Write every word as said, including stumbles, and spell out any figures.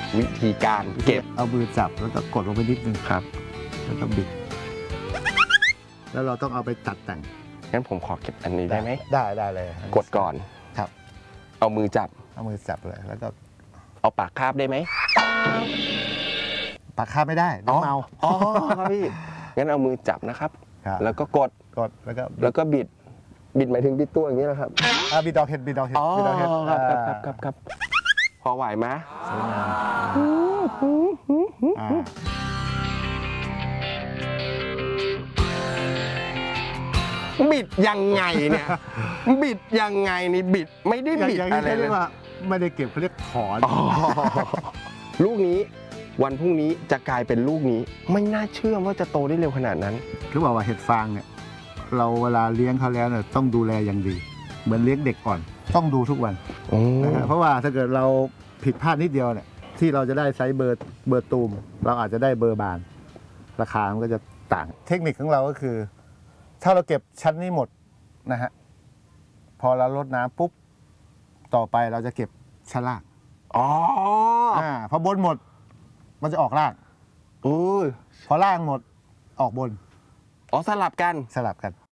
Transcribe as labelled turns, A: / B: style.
A: วิธีการเก็บ
B: เอามือจับแล้วก็กดลงไปนิดนึง
A: ครับ
B: แล้วก็บิดแล้วเราต้องเอาไปตัดแต่ง
A: งั้นผมขอเก็บอันนี้ได้ไหม
B: ได้ได้เลย
A: กดก่อน
B: ครับ
A: เอามือจับ
B: เอามือจับเลยแล้วก็
A: เอาปากคาบได้ไหม
B: ปากคาบไม่ได้เดี๋ยวเมา
A: อ๋อครับพี่งั้นเอามือจับนะครับ
B: ครับ
A: แล้วก็กด
B: กดแล้วก็
A: แล้วก็บิด บิดหมายถึงบิดตัวอย่างนี้นะครับ
B: อ่าบิดดอกเห็ดบิดดอกเห็ด
A: อ๋อ
B: บิดดอกเห็ด
A: ครับครับครับครับพอไหวไหม
B: สวยงามอ่า
A: บิดยังไงเนี่ย บิดยังไงนี่บิดไม่ได้
B: อย่าง
A: บิด
B: อย่าง
A: อะ
B: นี้
A: ไร
B: เขา
A: เล
B: เรีย
A: ย
B: กว่าไม่ได้เก็บเขาเรียกถอน
A: อ๋อลูกนี้วันพรุ่งนี้จะกลายเป็นลูกนี้ ไม่น่าเชื่อว่าจะโตได้เร็วขนาดนั้น
B: คือบอกว่าเห็ดฟางเนี่ยเราเวลาเลี้ยงเขาแล้วเนี่ยต้องดูแลอย่างดี เหมือนเลี้ยงเด็กอ่อน ต้องดูทุกวันนะฮะเพราะว่าถ้าเกิดเราผิดพลาดนิดเดียวเนี่ยที่เราจะได้ไซส์เบอร์เบอร์ตูมเราอาจจะได้เบอร์บาน ราคามันก็จะต่าง เทคนิคของเราก็คือ ถ้าเราเก็บชั้นนี้หมดนะฮะพอเราลดน้ำปุ๊บต่อไปเราจะเก็บชั้นล่าง
A: อ๋อ
B: อ่าพอบนหมดมันจะออกล่าง
A: โอ้ย
B: พอล่างหมดออกบน
A: อ๋อสลับกัน
B: สลับกัน